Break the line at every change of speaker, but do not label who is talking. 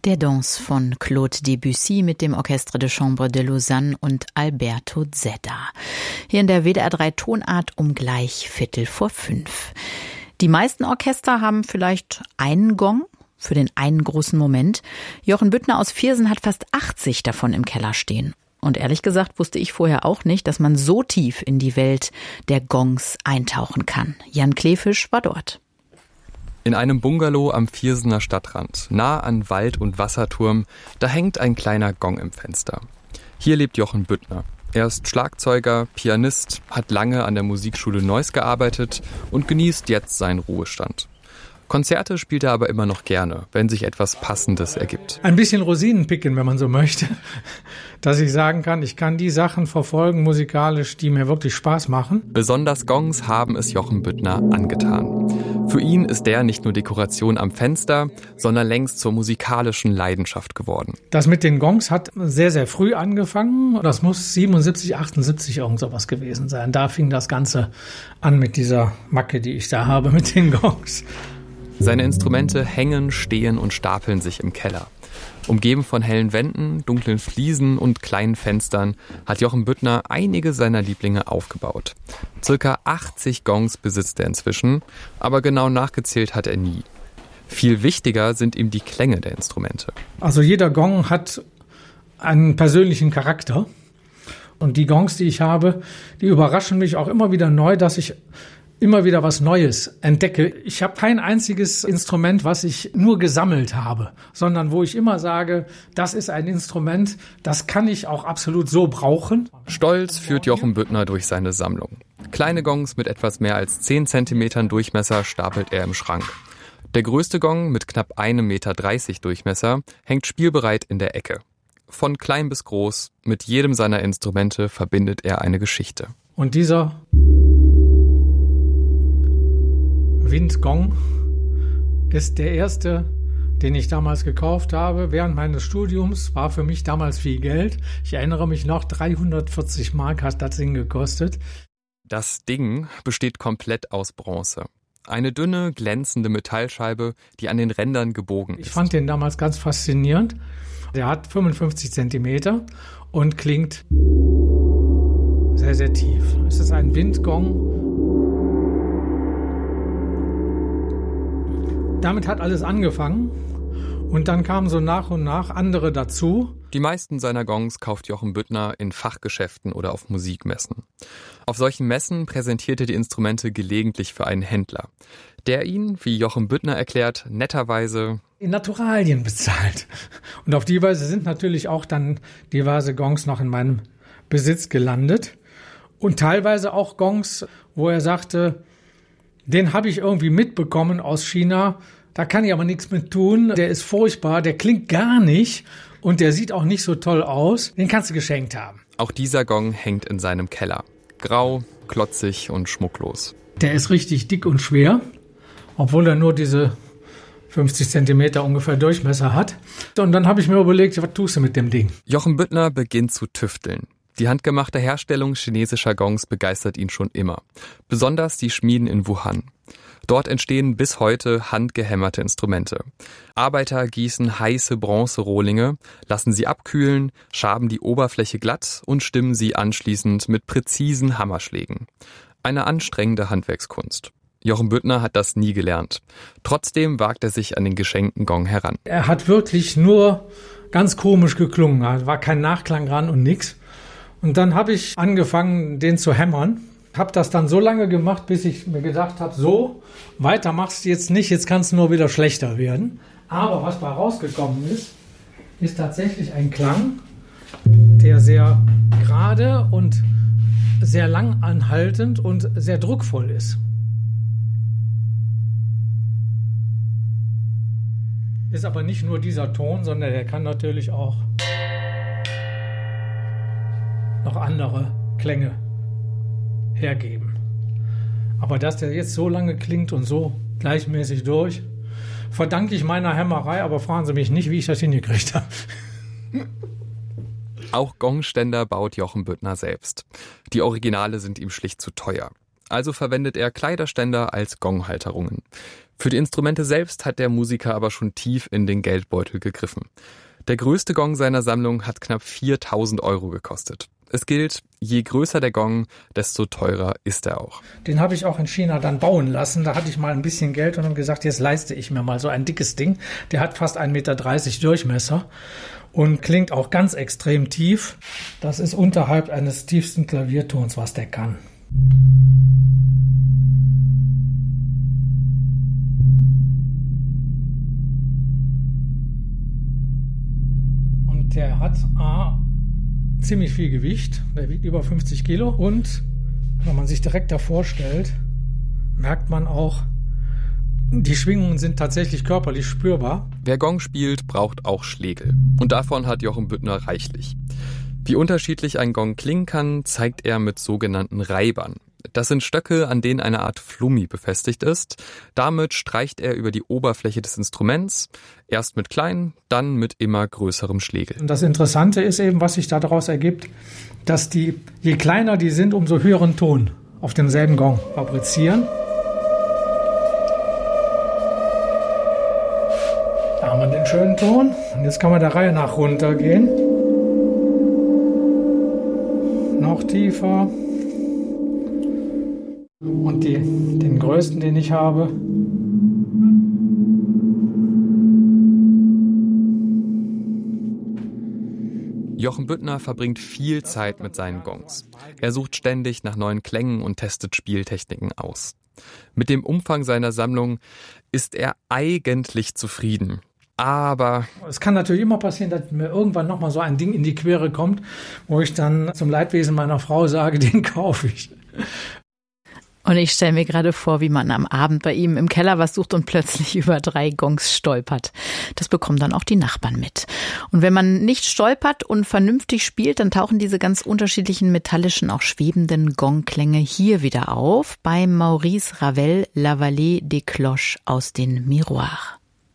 Der Danse von Claude Debussy mit dem Orchestre de Chambre de Lausanne und Alberto Zedda. Hier in der WDR 3 Tonart um gleich 4:45. Die meisten Orchester haben vielleicht einen Gong für den einen großen Moment. Jochen Büttner aus Viersen hat fast 80 davon im Keller stehen. Und ehrlich gesagt wusste ich vorher auch nicht, dass man so tief in die Welt der Gongs eintauchen kann. Jan Kleefisch war dort.
In einem Bungalow am Viersener Stadtrand, nah an Wald- und Wasserturm, da hängt ein kleiner Gong im Fenster. Hier lebt Jochen Büttner. Er ist Schlagzeuger, Pianist, hat lange an der Musikschule Neuss gearbeitet und genießt jetzt seinen Ruhestand. Konzerte spielt er aber immer noch gerne, wenn sich etwas Passendes ergibt.
Ein bisschen Rosinen picken, wenn man so möchte. Dass ich sagen kann, ich kann die Sachen verfolgen musikalisch, die mir wirklich Spaß machen.
Besonders Gongs haben es Jochen Büttner angetan. Für ihn ist der nicht nur Dekoration am Fenster, sondern längst zur musikalischen Leidenschaft geworden.
Das mit den Gongs hat sehr, sehr früh angefangen. Das muss 77, 78 irgend sowas gewesen sein. Da fing das Ganze an mit dieser Macke, die ich da habe mit den Gongs.
Seine Instrumente hängen, stehen und stapeln sich im Keller. Umgeben von hellen Wänden, dunklen Fliesen und kleinen Fenstern hat Jochen Büttner einige seiner Lieblinge aufgebaut. Circa 80 Gongs besitzt er inzwischen, aber genau nachgezählt hat er nie. Viel wichtiger sind ihm die Klänge der Instrumente.
Also jeder Gong hat einen persönlichen Charakter. Und die Gongs, die ich habe, die überraschen mich auch immer wieder neu, dass ich immer wieder was Neues entdecke. Ich habe kein einziges Instrument, was ich nur gesammelt habe, sondern wo ich immer sage, das ist ein Instrument, das kann ich auch absolut so brauchen.
Stolz führt Jochen Büttner durch seine Sammlung. Kleine Gongs mit etwas mehr als 10 Zentimetern Durchmesser stapelt er im Schrank. Der größte Gong mit knapp 1,30 Meter Durchmesser hängt spielbereit in der Ecke. Von klein bis groß, mit jedem seiner Instrumente verbindet er eine Geschichte.
Und dieser Windgong ist der erste, den ich damals gekauft habe. Während meines Studiums war für mich damals viel Geld. Ich erinnere mich noch, 340 Mark hat das Ding gekostet.
Das Ding besteht komplett aus Bronze. Eine dünne, glänzende Metallscheibe, die an den Rändern gebogen ist.
Ich fand den damals ganz faszinierend. Der hat 55 Zentimeter und klingt sehr, sehr tief. Es ist ein Windgong. Damit hat alles angefangen und dann kamen so nach und nach andere dazu.
Die meisten seiner Gongs kauft Jochen Büttner in Fachgeschäften oder auf Musikmessen. Auf solchen Messen präsentiert er die Instrumente gelegentlich für einen Händler, der ihn, wie Jochen Büttner erklärt, netterweise
in Naturalien bezahlt. Und auf die Weise sind natürlich auch dann diverse Gongs noch in meinem Besitz gelandet. Und teilweise auch Gongs, wo er sagte, den habe ich irgendwie mitbekommen aus China, da kann ich aber nichts mit tun, der ist furchtbar, der klingt gar nicht und der sieht auch nicht so toll aus, den kannst du geschenkt haben.
Auch dieser Gong hängt in seinem Keller. Grau, klotzig und schmucklos.
Der ist richtig dick und schwer, obwohl er nur diese 50 Zentimeter ungefähr Durchmesser hat. Und dann habe ich mir überlegt, was tust du mit dem Ding?
Jochen Büttner beginnt zu tüfteln. Die handgemachte Herstellung chinesischer Gongs begeistert ihn schon immer. Besonders die Schmieden in Wuhan. Dort entstehen bis heute handgehämmerte Instrumente. Arbeiter gießen heiße Bronzerohlinge, lassen sie abkühlen, schaben die Oberfläche glatt und stimmen sie anschließend mit präzisen Hammerschlägen. Eine anstrengende Handwerkskunst. Jochen Büttner hat das nie gelernt. Trotzdem wagt er sich an den geschenkten Gong heran.
Er hat wirklich nur ganz komisch geklungen. Da war kein Nachklang ran und nix. Und dann habe ich angefangen, den zu hämmern. Habe das dann so lange gemacht, bis ich mir gedacht habe, so, weiter machst du jetzt nicht, jetzt kann es nur wieder schlechter werden. Aber was da rausgekommen ist tatsächlich ein Klang, der sehr gerade und sehr lang anhaltend und sehr druckvoll ist. Ist aber nicht nur dieser Ton, sondern der kann natürlich auch noch andere Klänge hergeben. Aber dass der jetzt so lange klingt und so gleichmäßig durch, verdanke ich meiner Hämmerei, aber fragen Sie mich nicht, wie ich das hingekriegt habe.
Auch Gongständer baut Jochen Büttner selbst. Die Originale sind ihm schlicht zu teuer. Also verwendet er Kleiderständer als Gonghalterungen. Für die Instrumente selbst hat der Musiker aber schon tief in den Geldbeutel gegriffen. Der größte Gong seiner Sammlung hat knapp 4.000 € gekostet. Es gilt, je größer der Gong, desto teurer ist er auch.
Den habe ich auch in China dann bauen lassen. Da hatte ich mal ein bisschen Geld und habe gesagt, jetzt leiste ich mir mal so ein dickes Ding. Der hat fast 1,30 Meter Durchmesser und klingt auch ganz extrem tief. Das ist unterhalb eines tiefsten Klaviertons, was der kann. Und der hat ziemlich viel Gewicht, der wiegt über 50 Kilo und wenn man sich direkt davor stellt, merkt man auch, die Schwingungen sind tatsächlich körperlich spürbar.
Wer Gong spielt, braucht auch Schlägel und davon hat Jochen Büttner reichlich. Wie unterschiedlich ein Gong klingen kann, zeigt er mit sogenannten Reibern. Das sind Stöcke, an denen eine Art Flummi befestigt ist. Damit streicht er über die Oberfläche des Instruments, erst mit kleinen, dann mit immer größerem Schlägel.
Und das Interessante ist eben, was sich daraus ergibt, dass je kleiner die sind, umso höheren Ton auf demselben Gong fabrizieren. Da haben wir den schönen Ton. Und jetzt kann man der Reihe nach runtergehen. Noch tiefer. Und den größten, den ich habe,
Jochen Büttner verbringt viel Zeit mit seinen Gongs. Er sucht ständig nach neuen Klängen und testet Spieltechniken aus. Mit dem Umfang seiner Sammlung ist er eigentlich zufrieden. Aber
es kann natürlich immer passieren, dass mir irgendwann nochmal so ein Ding in die Quere kommt, wo ich dann zum Leidwesen meiner Frau sage, den kaufe ich.
Und ich stelle mir gerade vor, wie man am Abend bei ihm im Keller was sucht und plötzlich über 3 Gongs stolpert. Das bekommen dann auch die Nachbarn mit. Und wenn man nicht stolpert und vernünftig spielt, dann tauchen diese ganz unterschiedlichen metallischen, auch schwebenden Gongklänge hier wieder auf bei Maurice Ravel, La Vallée des Cloches aus den Miroirs.